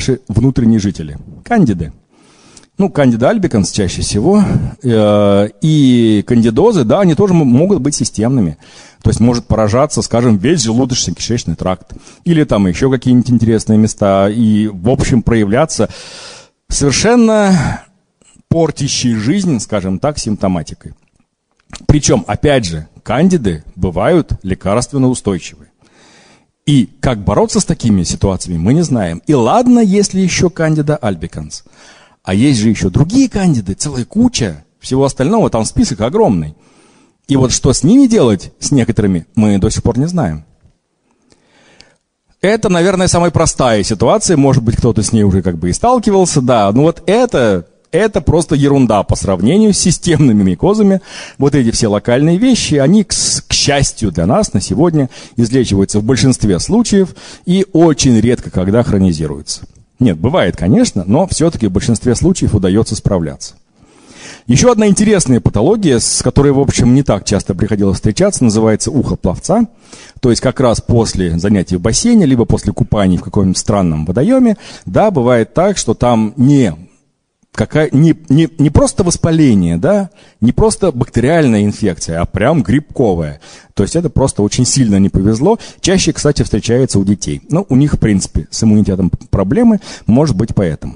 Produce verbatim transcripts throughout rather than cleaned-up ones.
внутренние жители. Кандиды. Ну, кандида альбиканс чаще всего. Э, и кандидозы, да, они тоже могут быть системными. То есть может поражаться, скажем, весь желудочно-кишечный тракт. Или там еще какие-нибудь интересные места. И, в общем, проявляться совершенно портящей жизнь, скажем так, симптоматикой. Причем, опять же, кандиды бывают лекарственно устойчивые. И как бороться с такими ситуациями, мы не знаем. И ладно, если еще кандида альбиканс. А есть же еще другие кандиды, целая куча всего остального, там список огромный. И вот что с ними делать, с некоторыми, мы до сих пор не знаем. Это, наверное, самая простая ситуация, может быть, кто-то с ней уже как бы и сталкивался, да. Но вот это, это просто ерунда по сравнению с системными микозами. Вот эти все локальные вещи, они, к, к счастью для нас, на сегодня излечиваются в большинстве случаев и очень редко когда хронизируются. Нет, бывает, конечно, но все-таки в большинстве случаев удается справляться. Еще одна интересная патология, с которой, в общем, не так часто приходилось встречаться, называется ухо пловца. То есть как раз после занятий в бассейне, либо после купаний в каком-нибудь странном водоеме, да, бывает так, что там не, какая, не, не, не просто воспаление, да, не просто бактериальная инфекция, а прям грибковая. То есть это просто очень сильно не повезло. Чаще, кстати, встречается у детей. Но у них, в принципе, с иммунитетом проблемы, может быть, поэтому.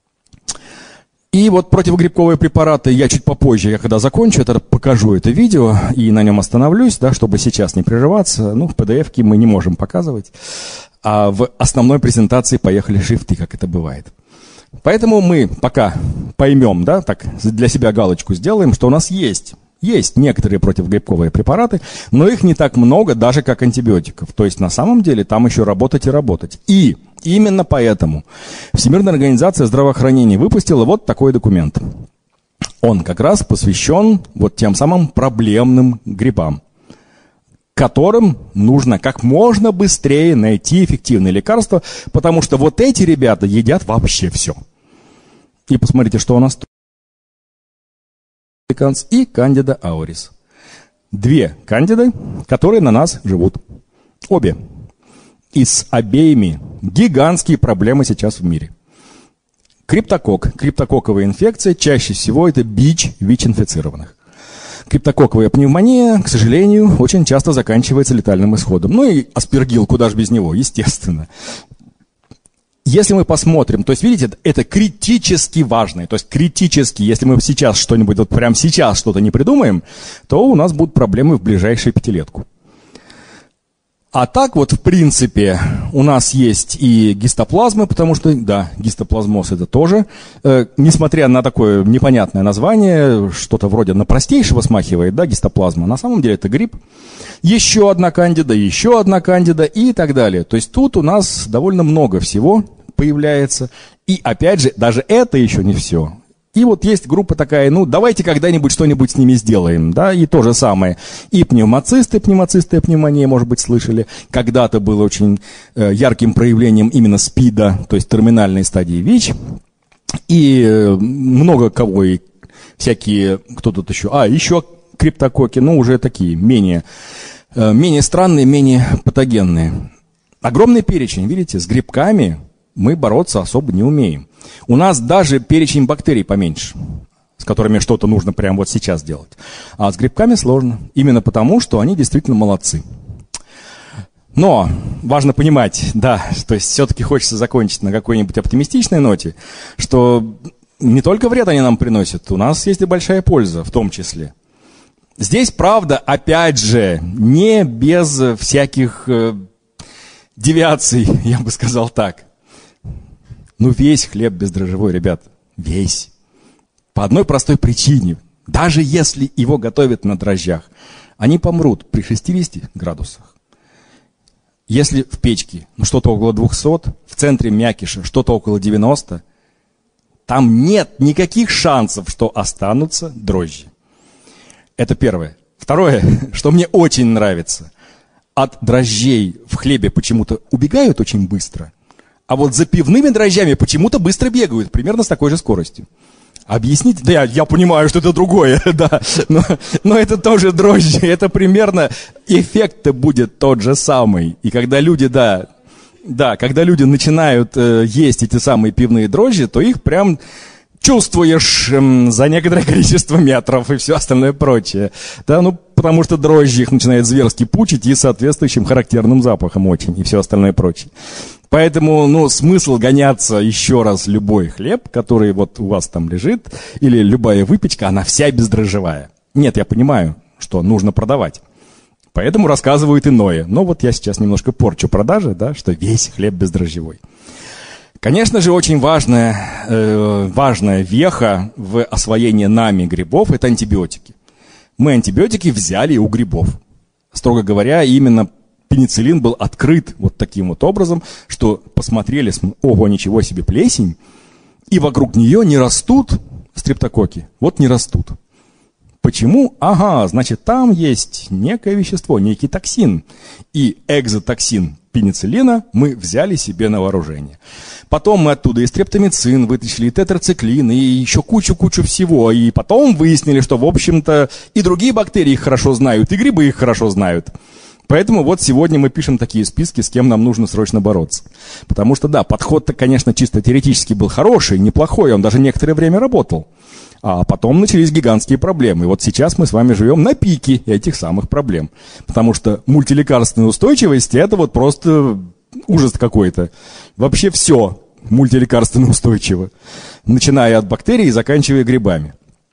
И вот противогрибковые препараты я чуть попозже, я когда закончу, это покажу это видео и на нем остановлюсь, да, чтобы сейчас не прерываться. Ну, в пи ди эф-ке мы не можем показывать, а в основной презентации поехали шрифты, как это бывает. Поэтому мы пока поймем, да, так для себя галочку сделаем, что у нас есть. Есть некоторые противогрибковые препараты, но их не так много, даже как антибиотиков. То есть на самом деле там еще работать и работать. И именно поэтому Всемирная организация здравоохранения выпустила вот такой документ. Он как раз посвящен вот тем самым проблемным грибам, которым нужно как можно быстрее найти эффективные лекарства, потому что вот эти ребята едят вообще все. И посмотрите, что у нас тут. И кандида аурис. Две кандиды, которые на нас живут. Обе. И с обеими гигантские проблемы сейчас в мире. Криптококк. Криптококковая инфекция чаще всего это бич ВИЧ-инфицированных. Криптококковая пневмония, к сожалению, очень часто заканчивается летальным исходом. Ну и аспергилл, куда же без него, естественно. Если мы посмотрим, то есть, видите, это критически важно. То есть, критически, если мы сейчас что-нибудь, вот прямо сейчас что-то не придумаем, то у нас будут проблемы в ближайшую пятилетку. А так вот, в принципе, у нас есть и гистоплазмы, потому что, да, гистоплазмоз это тоже, э, несмотря на такое непонятное название, что-то вроде на простейшего смахивает, да, гистоплазма, на самом деле это грипп. Еще одна кандида, еще одна кандида и так далее. То есть тут у нас довольно много всего появляется. И опять же, даже это еще не все. И вот есть группа такая, ну, давайте когда-нибудь что-нибудь с ними сделаем, да, и то же самое. И пневмоцисты, пневмоцистая пневмония, может быть, слышали, когда-то было очень э, ярким проявлением именно СПИДа, то есть терминальной стадии ВИЧ. И э, много кого, и всякие, кто тут еще, а, еще криптококки, ну, уже такие, менее, э, менее странные, менее патогенные. Огромный перечень, видите, с грибками мы бороться особо не умеем. У нас даже перечень бактерий поменьше, с которыми что-то нужно прямо вот сейчас делать. А с грибками сложно. Именно потому, что они действительно молодцы. Но важно понимать, да, то есть все-таки хочется закончить на какой-нибудь оптимистичной ноте, что не только вред они нам приносят, у нас есть и большая польза в том числе. Здесь, правда, опять же, не без всяких э, девиаций, я бы сказал так. Ну, весь хлеб бездрожжевой, ребят, весь. По одной простой причине. Даже если его готовят на дрожжах, они помрут при шестидесяти градусах. Если в печке ну, что-то около двухсот, в центре мякиша что-то около девяноста, там нет никаких шансов, что останутся дрожжи. Это первое. Второе, что мне очень нравится. От дрожжей в хлебе почему-то убегают очень быстро, а вот за пивными дрожжами почему-то быстро бегают, примерно с такой же скоростью. Объясните? Да я, я понимаю, что это другое, да, но, но это тоже дрожжи, это примерно, эффект-то будет тот же самый. И когда люди, да, Да, когда люди начинают э, есть эти самые пивные дрожжи, то их прям чувствуешь эм, за некоторое количество метров и все остальное прочее. Да, ну, потому что дрожжи их начинают зверски пучить и соответствующим характерным запахом очень, и все остальное прочее. Поэтому, ну, смысл гоняться еще раз любой хлеб, который вот у вас там лежит, или любая выпечка, она вся бездрожжевая. Нет, я понимаю, что нужно продавать. Поэтому рассказывают иное. Но вот я сейчас немножко порчу продажи, да, что весь хлеб бездрожжевой. Конечно же, очень важная, э, важная веха в освоении нами грибов – это антибиотики. Мы антибиотики взяли у грибов. Строго говоря, именно пенициллин был открыт вот таким вот образом, что посмотрели, ого, ничего себе, плесень, и вокруг нее не растут стрептококки. Вот не растут. Почему? Ага, значит, там есть некое вещество, некий токсин. И экзотоксин пенициллина мы взяли себе на вооружение. Потом мы оттуда и стрептомицин вытащили, и тетрациклин, и еще кучу-кучу всего. И потом выяснили, что, в общем-то, и другие бактерии их хорошо знают, и грибы их хорошо знают. Поэтому вот сегодня мы пишем такие списки, с кем нам нужно срочно бороться. Потому что, да, подход-то, конечно, чисто теоретически был хороший, неплохой, он даже некоторое время работал. А потом начались гигантские проблемы. И вот сейчас мы с вами живем на пике этих самых проблем. Потому что мультилекарственная устойчивость – это вот просто ужас какой-то. Вообще все мультилекарственно устойчиво. Начиная от бактерий и заканчивая грибами.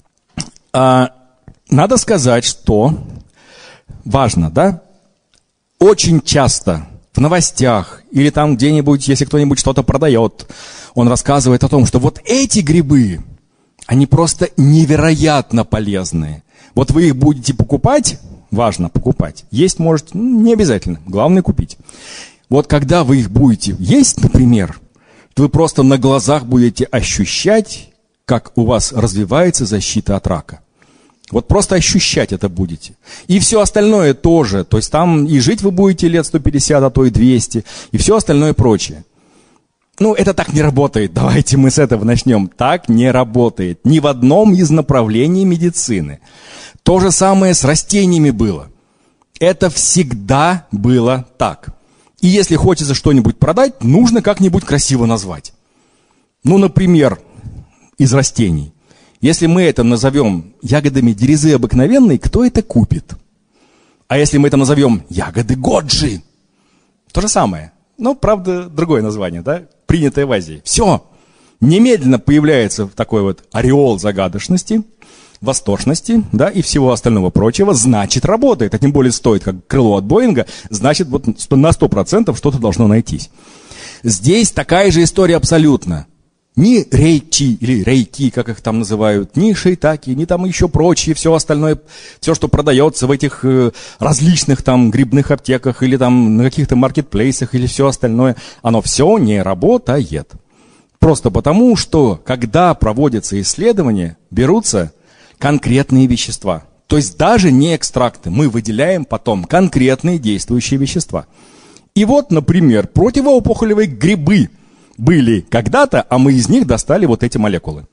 А, надо сказать, что важно, да? Очень часто в новостях или там где-нибудь, если кто-нибудь что-то продает, он рассказывает о том, что вот эти грибы, они просто невероятно полезные. Вот вы их будете покупать, важно покупать, есть может, не обязательно, главное купить. Вот когда вы их будете есть, например, то вы просто на глазах будете ощущать, как у вас развивается защита от рака. Вот просто ощущать это будете. И все остальное тоже. То есть там и жить вы будете лет сто пятьдесят, а то и двести. И все остальное прочее. Ну, это так не работает. Давайте мы с этого начнем. Так не работает. Ни в одном из направлений медицины. То же самое с растениями было. Это всегда было так. И если хочется что-нибудь продать, нужно как-нибудь красиво назвать. Ну, например, из растений. Если мы это назовем ягодами дерезы обыкновенной, кто это купит? А если мы это назовем ягоды годжи? То же самое. Но, правда, другое название, да? Принятое в Азии. Все. Немедленно появляется такой вот ореол загадочности, восторженности, да, и всего остального прочего. Значит, работает. А тем более стоит, как крыло от Боинга, значит, вот на сто процентов что-то должно найтись. Здесь такая же история абсолютно. Ни рейчи или рейки, как их там называют, ни шейтаки, ни там еще прочие, все остальное, все, что продается в этих э, различных там грибных аптеках или там на каких-то маркетплейсах или все остальное, оно все не работает. Просто потому, что когда проводятся исследования, берутся конкретные вещества. То есть даже не экстракты, мы выделяем потом конкретные действующие вещества. И вот, например, противоопухолевые грибы были когда-то, а мы из них достали вот эти молекулы.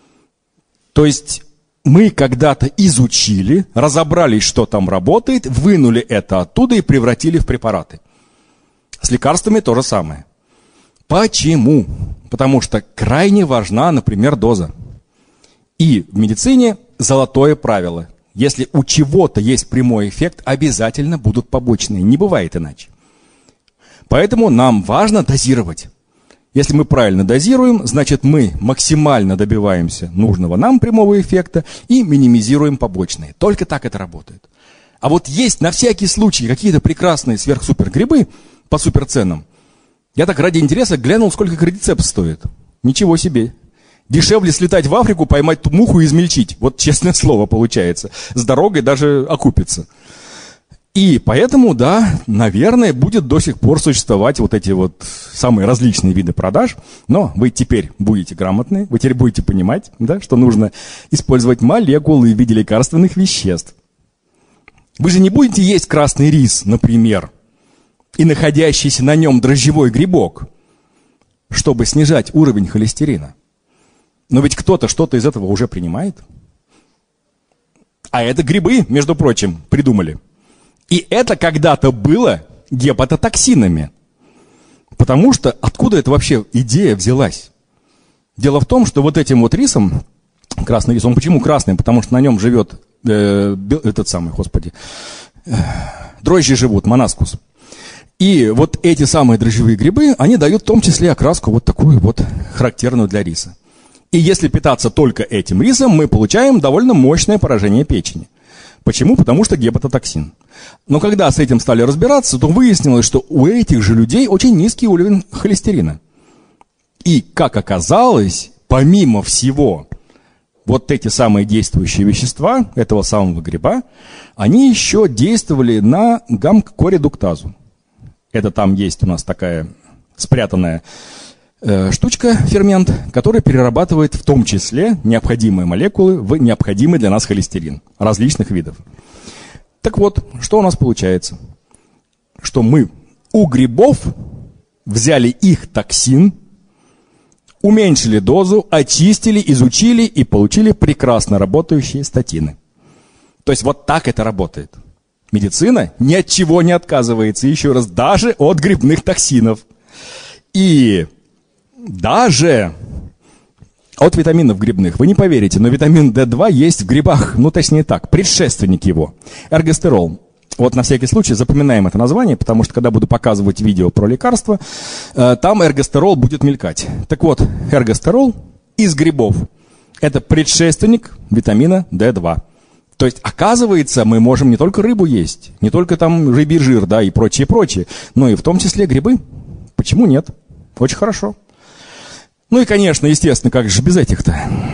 То есть мы когда-то изучили, разобрались, что там работает, вынули это оттуда и превратили в препараты. С лекарствами то же самое. Почему? Потому что крайне важна, например, доза. И в медицине золотое правило. Если у чего-то есть прямой эффект, обязательно будут побочные. Не бывает иначе. Поэтому нам важно дозировать. Если мы правильно дозируем, значит мы максимально добиваемся нужного нам прямого эффекта и минимизируем побочные. Только так это работает. А вот есть на всякий случай какие-то прекрасные сверх-супер грибы по суперценам. Я так ради интереса глянул, сколько кардицепс стоит. Ничего себе. Дешевле слетать в Африку, поймать ту муху и измельчить. Вот честное слово получается. С дорогой даже окупится. И поэтому, да, наверное, будет до сих пор существовать вот эти вот самые различные виды продаж. Но вы теперь будете грамотны, вы теперь будете понимать, да, что нужно использовать молекулы в виде лекарственных веществ. Вы же не будете есть красный рис, например, и находящийся на нем дрожжевой грибок, чтобы снижать уровень холестерина. Но ведь кто-то что-то из этого уже принимает. А это грибы, между прочим, придумали. И это когда-то было гепатотоксинами. Потому что откуда эта вообще идея взялась? Дело в том, что вот этим вот рисом, красный рис, он почему красный? Потому что на нем живет э, этот самый, господи, э, дрожжи живут, монаскус. И вот эти самые дрожжевые грибы, они дают в том числе окраску вот такую вот характерную для риса. И если питаться только этим рисом, мы получаем довольно мощное поражение печени. Почему? Потому что гепатотоксин. Но когда с этим стали разбираться, то выяснилось, что у этих же людей очень низкий уровень холестерина. И, как оказалось, помимо всего, вот эти самые действующие вещества этого самого гриба, они еще действовали на гамма-коредуктазу. Это там есть у нас такая спрятанная э, штучка, фермент, который перерабатывает в том числе необходимые молекулы в необходимый для нас холестерин различных видов. Так вот, что у нас получается? Что мы у грибов взяли их токсин, уменьшили дозу, очистили, изучили и получили прекрасно работающие статины. То есть вот так это работает. Медицина ни от чего не отказывается, еще раз, даже от грибных токсинов. И даже от витаминов грибных. Вы не поверите, но витамин дэ два есть в грибах, ну точнее так, предшественник его, эргостерол. Вот на всякий случай запоминаем это название, потому что когда буду показывать видео про лекарства, там эргостерол будет мелькать. Так вот, эргостерол из грибов – это предшественник витамина дэ два. То есть, оказывается, мы можем не только рыбу есть, не только там рыбий жир, да, и прочее, прочее, но и в том числе грибы. Почему нет? Очень хорошо. Ну и, конечно, естественно, как же без этих-то?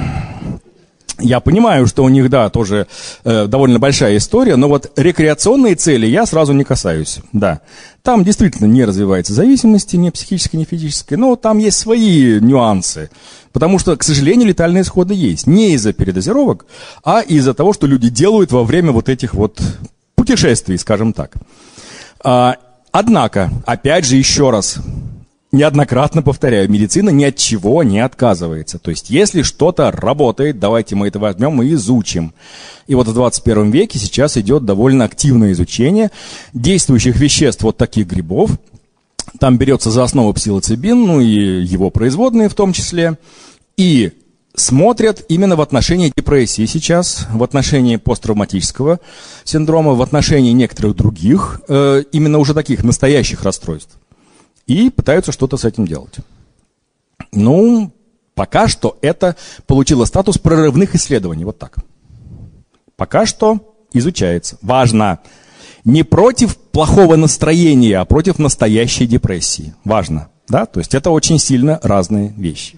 Я понимаю, что у них, да, тоже э, довольно большая история, но вот рекреационные цели я сразу не касаюсь, да. Там действительно не развивается зависимости, ни психической, ни физической, но там есть свои нюансы. Потому что, к сожалению, летальные исходы есть. Не из-за передозировок, а из-за того, что люди делают во время вот этих вот путешествий, скажем так. А, однако, опять же, еще раз, неоднократно повторяю, медицина ни от чего не отказывается. То есть, если что-то работает, давайте мы это возьмем и изучим. И вот в двадцать первом веке сейчас идет довольно активное изучение действующих веществ вот таких грибов. Там берется за основу псилоцибин, ну и его производные в том числе. И смотрят именно в отношении депрессии сейчас, в отношении посттравматического синдрома, в отношении некоторых других, э, именно уже таких настоящих расстройств. И пытаются что-то с этим делать. Ну, пока что это получило статус прорывных исследований. Вот так. Пока что изучается. Важно. Не против плохого настроения, а против настоящей депрессии. Важно. Да? То есть это очень сильно разные вещи.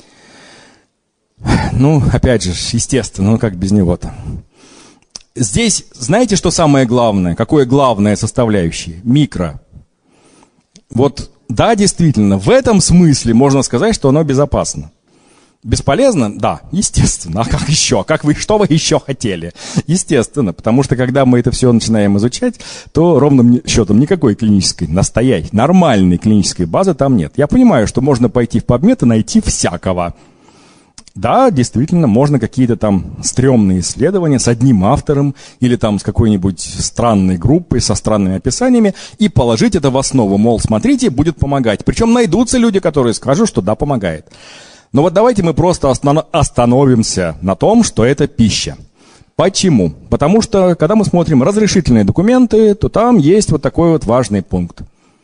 Ну, опять же, естественно, ну как без него-то. Здесь, знаете, что самое главное? Какое главное составляющее? Микро. Вот, да, действительно, в этом смысле можно сказать, что оно безопасно. Бесполезно? Да, естественно. А как еще? Как вы, что вы еще хотели? Естественно, потому что когда мы это все начинаем изучать, то ровным счетом никакой клинической, настоящей, нормальной клинической базы там нет. Я понимаю, что можно пойти в PubMed и найти всякого. Да, действительно, можно какие-то там стрёмные исследования с одним автором или там с какой-нибудь странной группой, со странными описаниями и положить это в основу, мол, смотрите, будет помогать. Причем найдутся люди, которые скажут, что да, помогает. Но вот давайте мы просто остановимся на том, что это пища. Почему? Потому что, когда мы смотрим разрешительные документы, то там есть вот такой вот важный пункт.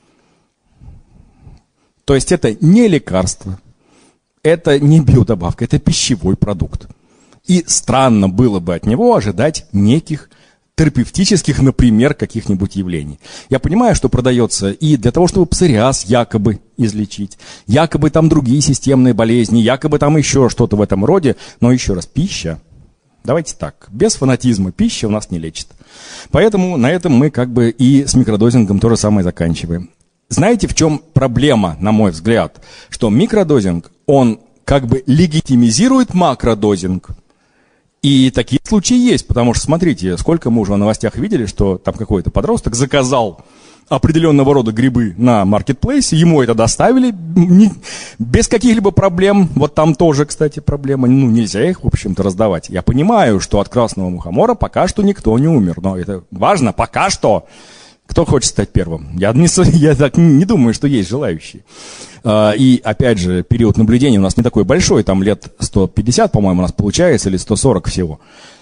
То есть это не лекарство. Это не биодобавка, это пищевой продукт. И странно было бы от него ожидать неких терапевтических, например, каких-нибудь явлений. Я понимаю, что продается и для того, чтобы псориаз якобы излечить, якобы там другие системные болезни, якобы там еще что-то в этом роде, но еще раз, пища. Давайте так, без фанатизма пища у нас не лечит. Поэтому на этом мы как бы и с микродозингом то же самое заканчиваем. Знаете, в чем проблема, на мой взгляд? Что микродозинг, он как бы легитимизирует макродозинг. И такие случаи есть, потому что, смотрите, сколько мы уже в новостях видели, что там какой-то подросток заказал определенного рода грибы на маркетплейсе, ему это доставили не, без каких-либо проблем. Вот там тоже, кстати, проблема. Ну, нельзя их, в общем-то, раздавать. Я понимаю, что от красного мухомора пока что никто не умер, но это важно, пока что. Кто хочет стать первым? Я, не, я так не думаю, что есть желающие. И, опять же, период наблюдения у нас не такой большой, там лет сто пятьдесят, по-моему, у нас получается, или сто сорок всего.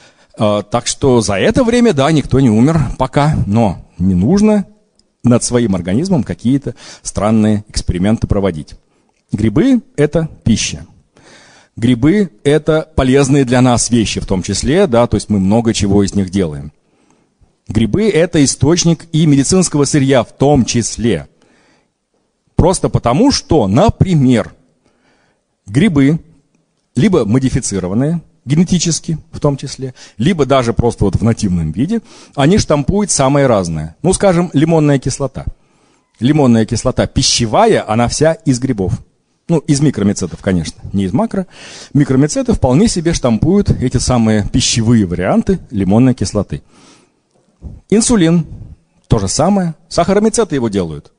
Так что за это время, да, никто не умер пока, но не нужно над своим организмом какие-то странные эксперименты проводить. Грибы – это пища. Грибы – это полезные для нас вещи в том числе, да, то есть мы много чего из них делаем. Грибы – это источник и медицинского сырья в том числе. Просто потому, что, например, грибы либо модифицированные генетически в том числе, либо даже просто вот в нативном виде, они штампуют самое разное. Ну, скажем, лимонная кислота. Лимонная кислота пищевая, она вся из грибов. Ну, из микромицетов, конечно, не из макро. Микромицеты вполне себе штампуют эти самые пищевые варианты лимонной кислоты. Инсулин – то же самое. Сахаромицеты его делают.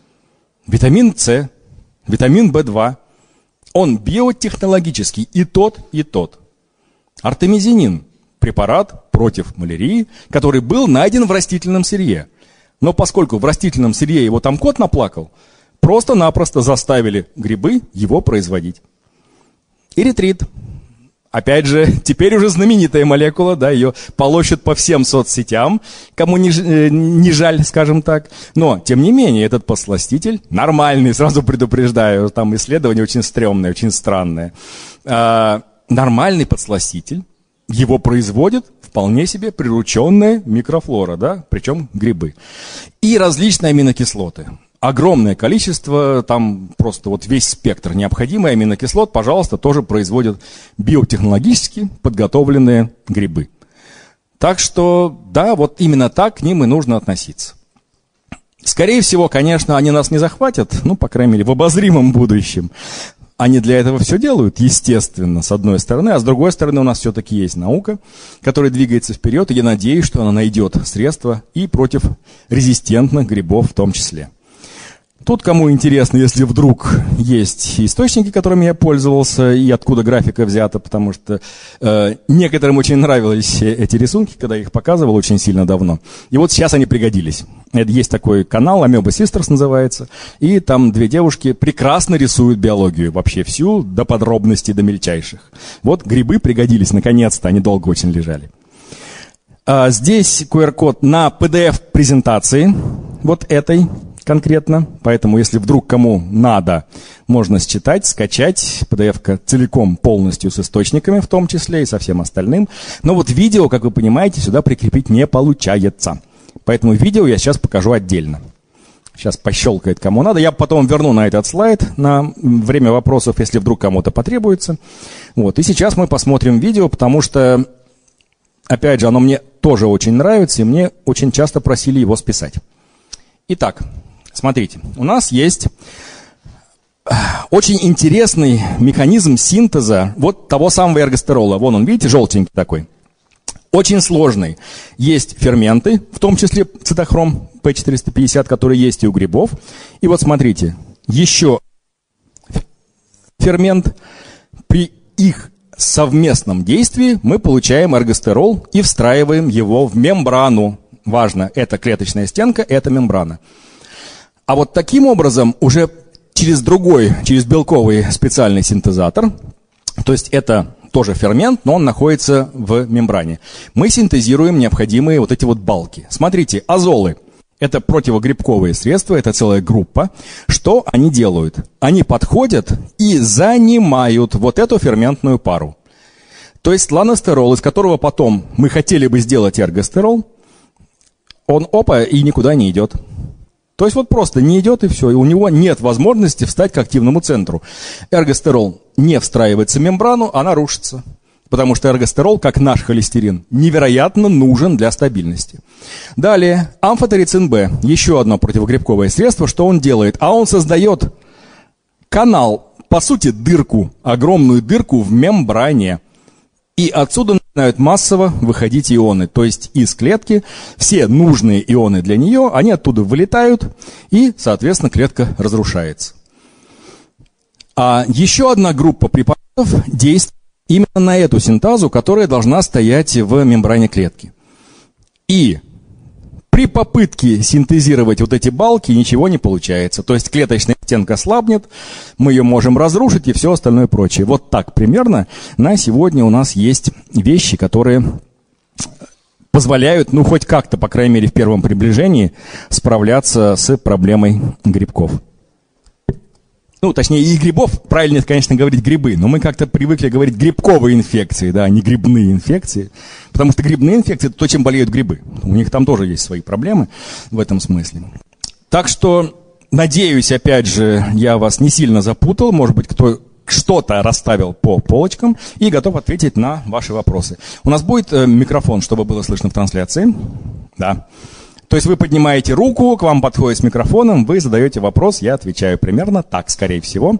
Витамин С, витамин бэ два. Он биотехнологический и тот, и тот. Артемизинин – препарат против малярии, который был найден в растительном сырье. Но поскольку в растительном сырье его там кот наплакал, просто-напросто заставили грибы его производить. Эритрит. Опять же, теперь уже знаменитая молекула, да, ее полощут по всем соцсетям, кому не, не жаль, скажем так. Но, тем не менее, этот подсластитель нормальный, сразу предупреждаю, там исследование очень стрёмное, очень странное. А, нормальный подсластитель, его производит вполне себе прирученная микрофлора, да, причем грибы. И различные аминокислоты. Огромное количество, там просто вот весь спектр необходимых аминокислот, пожалуйста, тоже производят биотехнологически подготовленные грибы. Так что, да, вот именно так к ним и нужно относиться. Скорее всего, конечно, они нас не захватят, ну, по крайней мере, в обозримом будущем. Они для этого все делают, естественно, с одной стороны, а с другой стороны у нас все-таки есть наука, которая двигается вперед, и я надеюсь, что она найдет средства и против резистентных грибов в том числе. Тут, кому интересно, если вдруг есть источники, которыми я пользовался, и откуда графика взята, потому что э, некоторым очень нравились эти рисунки, когда я их показывал очень сильно давно. И вот сейчас они пригодились. Это есть такой канал, Amoeba Sisters называется, и там две девушки прекрасно рисуют биологию, вообще всю, до подробностей, до мельчайших. Вот грибы пригодились, наконец-то, они долго очень лежали. А здесь ку ар код на пи ди эф-презентации, вот этой, конкретно, поэтому если вдруг кому надо, можно считать, скачать, пи ди эф-ка целиком, полностью с источниками в том числе и со всем остальным. Но вот видео, как вы понимаете, сюда прикрепить не получается. Поэтому видео я сейчас покажу отдельно. Сейчас пощелкает кому надо. Я потом верну на этот слайд на время вопросов, если вдруг кому-то потребуется. Вот. И сейчас мы посмотрим видео, потому что, опять же, оно мне тоже очень нравится, и мне очень часто просили его списать. Итак, смотрите, у нас есть очень интересный механизм синтеза вот того самого эргостерола. Вон он, видите, желтенький такой. Очень сложный. Есть ферменты, в том числе цитохром пэ четыреста пятьдесят, который есть и у грибов. И вот смотрите, еще фермент. При их совместном действии мы получаем эргостерол и встраиваем его в мембрану. Важно, это клеточная стенка, это мембрана. А вот таким образом уже через другой, через белковый специальный синтезатор, то есть это тоже фермент, но он находится в мембране, мы синтезируем необходимые вот эти вот балки. Смотрите, азолы – это противогрибковые средства, это целая группа. Что они делают? Они подходят и занимают вот эту ферментную пару. То есть ланостерол, из которого потом мы хотели бы сделать эргостерол, он опа и никуда не идет. То есть вот просто не идет и все, и у него нет возможности встать к активному центру. Эргостерол не встраивается в мембрану, она рушится. Потому что эргостерол, как наш холестерин, невероятно нужен для стабильности. Далее, амфотерицин Б, еще одно противогрибковое средство. Что он делает? А он создает канал, по сути дырку, огромную дырку в мембране. И отсюда начинают массово выходить ионы. То есть из клетки все нужные ионы для нее, они оттуда вылетают, и, соответственно, клетка разрушается. А еще одна группа препаратов действует именно на эту синтазу, которая должна стоять в мембране клетки. И При попытке синтезировать вот эти балки ничего не получается. То есть клеточная стенка слабнет, мы ее можем разрушить и все остальное прочее. Вот так примерно на сегодня у нас есть вещи, которые позволяют, ну, хоть как-то, по крайней мере, в первом приближении справляться с проблемой грибков. Ну, точнее, и грибов, правильно, конечно, говорить грибы, но мы как-то привыкли говорить грибковые инфекции, да, а не грибные инфекции. Потому что грибные инфекции – это то, чем болеют грибы. У них там тоже есть свои проблемы в этом смысле. Так что, надеюсь, опять же, я вас не сильно запутал. Может быть, кто что-то расставил по полочкам и готов ответить на ваши вопросы. У нас будет э, микрофон, чтобы было слышно в трансляции. Да. То есть вы поднимаете руку, к вам подходит с микрофоном, вы задаете вопрос, я отвечаю примерно так, скорее всего.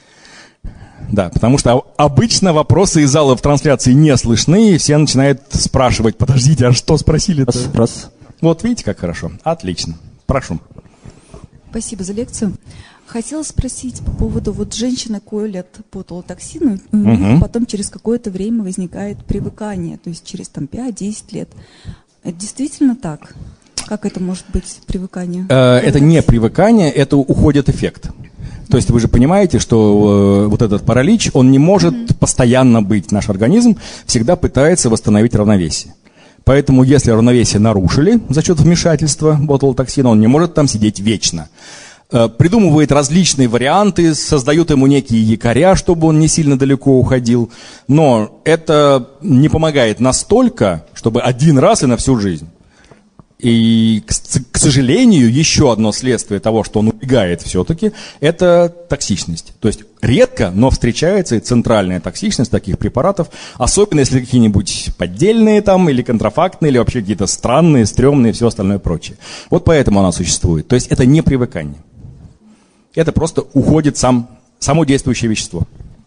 Да, потому что обычно вопросы из зала в трансляции не слышны, и все начинают спрашивать, подождите, а что спросили-то? Раз, раз. Вот видите, как хорошо. Отлично. Прошу. Спасибо за лекцию. Хотела спросить по поводу, вот женщины колят ботулотоксин, у них Угу. потом через какое-то время возникает привыкание, то есть через там пять-десять лет. Это действительно так? Как это может быть, привыкание? Э, Это не привыкание, это уходит эффект. То есть вы же понимаете, что э, вот этот паралич, он не может mm-hmm. постоянно быть. Наш организм всегда пытается восстановить равновесие. Поэтому если равновесие нарушили за счет вмешательства ботулотоксина, он не может там сидеть вечно. Э, придумывает различные варианты, создают ему некие якоря, чтобы он не сильно далеко уходил. Но это не помогает настолько, чтобы один раз и на всю жизнь. И, к сожалению, еще одно следствие того, что он убегает все-таки, это токсичность. То есть редко, но встречается и центральная токсичность таких препаратов, особенно если какие-нибудь поддельные там, или контрафактные, или вообще какие-то странные, стрёмные и все остальное прочее. Вот поэтому она существует. То есть это не привыкание. Это просто уходит сам, само действующее вещество.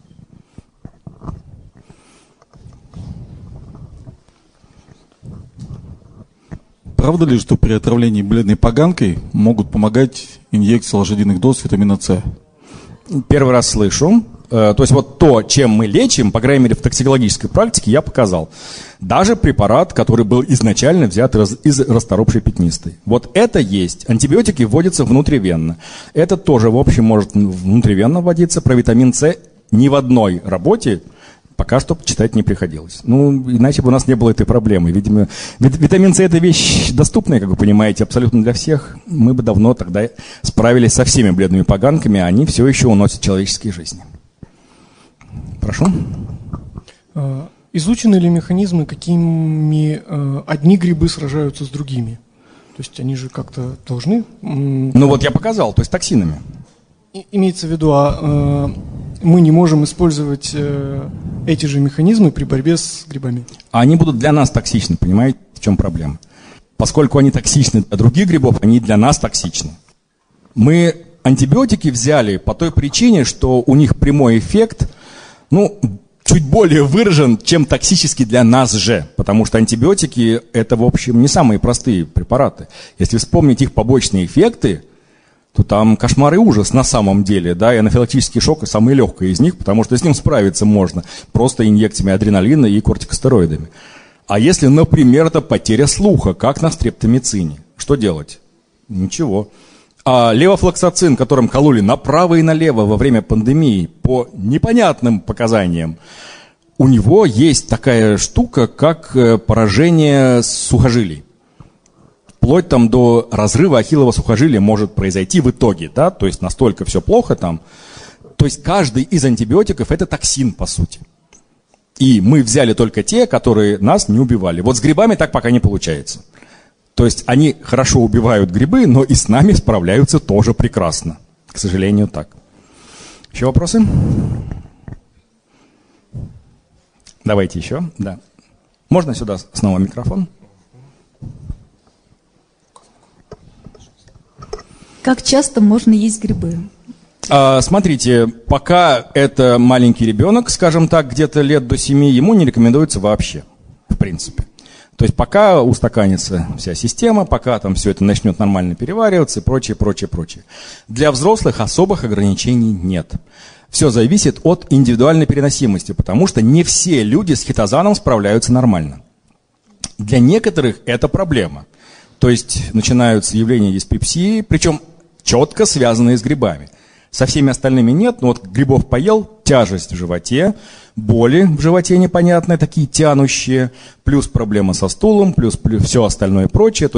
Правда ли, что при отравлении бледной поганкой могут помогать инъекции лошадиных доз витамина С? Первый раз слышу. То есть вот то, чем мы лечим, по крайней мере в токсикологической практике, я показал. Даже препарат, который был изначально взят из, из расторопшей пятнистой. Вот это есть. Антибиотики вводятся внутривенно. Это тоже, в общем, может внутривенно вводиться. Про витамин С ни в одной работе пока что читать не приходилось. Ну, иначе бы у нас не было этой проблемы. Видимо, витамин С – это вещь доступная, как вы понимаете, абсолютно для всех. Мы бы давно тогда справились со всеми бледными поганками, а они все еще уносят человеческие жизни. Прошу. Изучены ли механизмы, какими одни грибы сражаются с другими? То есть они же как-то должны… Ну вот я показал, то есть токсинами. Имеется в виду, а мы не можем использовать э, эти же механизмы при борьбе с грибами. А они будут для нас токсичны, понимаете, в чем проблема? Поскольку они токсичны для других грибов, они для нас токсичны. Мы антибиотики взяли по той причине, что у них прямой эффект, ну, чуть более выражен, чем токсический для нас же. Потому что антибиотики – это, в общем, не самые простые препараты. Если вспомнить их побочные эффекты, то там кошмар и ужас на самом деле, да, и анафилактический шок самый легкий из них, потому что с ним справиться можно просто инъекциями адреналина и кортикостероидами. А если, например, это потеря слуха, как на стрептомицине, что делать? Ничего. А левофлоксацин, которым кололи направо и налево во время пандемии по непонятным показаниям, у него есть такая штука, как поражение сухожилий. Вплоть там до разрыва ахиллова сухожилия может произойти в итоге, да, то есть настолько все плохо там. То есть каждый из антибиотиков – это токсин, по сути. И мы взяли только те, которые нас не убивали. Вот с грибами так пока не получается. То есть они хорошо убивают грибы, но и с нами справляются тоже прекрасно. К сожалению, так. Еще вопросы? Давайте еще, да. Можно сюда снова микрофон? Как часто можно есть грибы? А, смотрите, пока это маленький ребенок, скажем так, где-то лет до семи, ему не рекомендуется вообще, в принципе. То есть пока устаканится вся система, пока там все это начнет нормально перевариваться и прочее, прочее, прочее. Для взрослых особых ограничений нет. Все зависит от индивидуальной переносимости, потому что не все люди с хитозаном справляются нормально. Для некоторых это проблема. То есть начинаются явления диспепсии, причем четко связанные с грибами. Со всеми остальными нет, но вот грибов поел, тяжесть в животе, боли в животе непонятные, такие тянущие, плюс проблема со стулом, плюс, плюс все остальное прочее.